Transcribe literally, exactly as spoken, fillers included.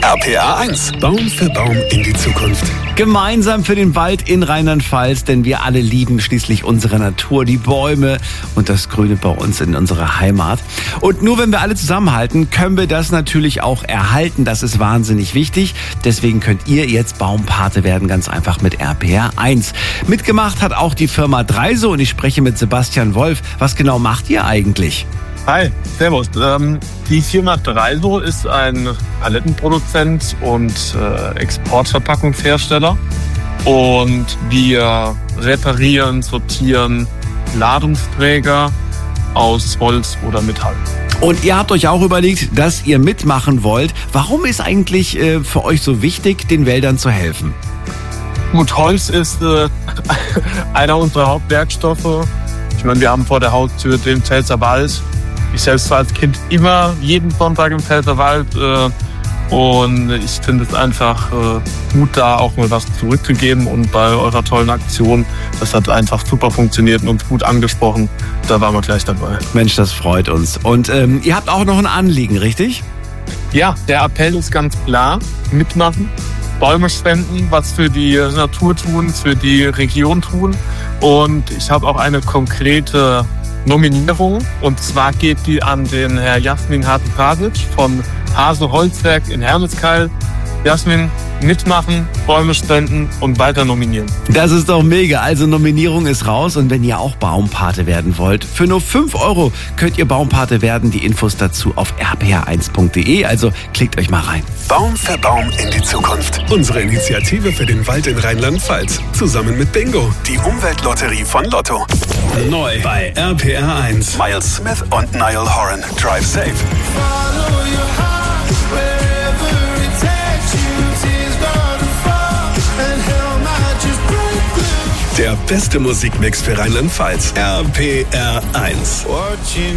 R P R eins. Baum für Baum in die Zukunft. Gemeinsam für den Wald in Rheinland-Pfalz, denn wir alle lieben schließlich unsere Natur, die Bäume und das Grüne bei uns in unserer Heimat. Und nur wenn wir alle zusammenhalten, können wir das natürlich auch erhalten. Das ist wahnsinnig wichtig. Deswegen könnt ihr jetzt Baumpate werden, ganz einfach mit R P R eins. Mitgemacht hat auch die Firma Dreiso und ich spreche mit Sebastian Wolf. Was genau macht ihr eigentlich? Hi, servus. Ähm, die Firma Dreiso ist ein Palettenproduzent und äh, Exportverpackungshersteller. Und wir reparieren, sortieren Ladungsträger aus Holz oder Metall. Und ihr habt euch auch überlegt, dass ihr mitmachen wollt. Warum ist eigentlich äh, für euch so wichtig, den Wäldern zu helfen? Gut, Holz ist äh, einer unserer Hauptwerkstoffe. Ich meine, wir haben vor der Haustür den Pfälzer Wald. Ich selbst war als Kind immer jeden Sonntag im Pfälzerwald äh, und ich finde es einfach äh, gut, da auch mal was zurückzugeben, und bei eurer tollen Aktion, das hat einfach super funktioniert und uns gut angesprochen, da waren wir gleich dabei. Mensch, das freut uns. Und ähm, ihr habt auch noch ein Anliegen, richtig? Ja, der Appell ist ganz klar: mitmachen, Bäume spenden, was für die Natur tun, für die Region tun, und ich habe auch eine konkrete Nominierung, und zwar geht die an den Herr Jasmin Hartl-Pasic von Hase Holzwerk in Hermeskeil. Jasmin, mitmachen, Bäume spenden und weiter nominieren. Das ist doch mega. Also Nominierung ist raus, und wenn ihr auch Baumpate werden wollt, für nur fünf Euro könnt ihr Baumpate werden. Die Infos dazu auf r p r eins punkt d e, also klickt euch mal rein. Baum für Baum in die Zukunft. Unsere Initiative für den Wald in Rheinland-Pfalz. Zusammen mit Bingo, die Umweltlotterie von Lotto. Neu bei R P R eins. Miles Smith und Niall Horan. Drive safe. Der beste Musikmix für Rheinland-Pfalz. R P R eins.